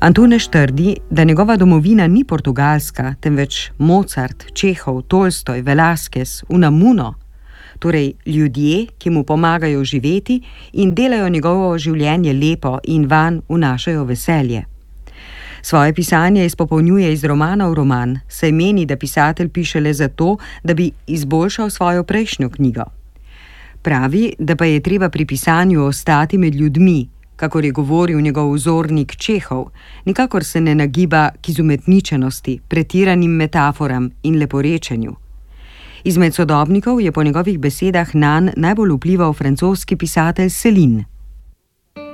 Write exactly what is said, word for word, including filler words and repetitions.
Antunes trdi, da njegova domovina ni Portugalska, temveč Mozart, Čehov, Tolstoj, Velasquez, Unamuno, torej ljudje, ki mu pomagajo živeti in delajo njegovo življenje lepo in vanj vnašajo veselje. Svoje pisanje izpopolnjuje iz romana v roman, saj meni, da pisatelj piše le zato, da bi izboljšal svojo prejšnjo knjigo. Pravi, da pa je treba pri pisanju ostati med ljudmi, kakor je govoril njegov vzornik Čehov, nikakor se ne nagiba k izumetničenosti, pretiranim metaforam in leporečenju. Izmed sodobnikov je po njegovih besedah nanj najbolj vplival francoski pisatelj Céline.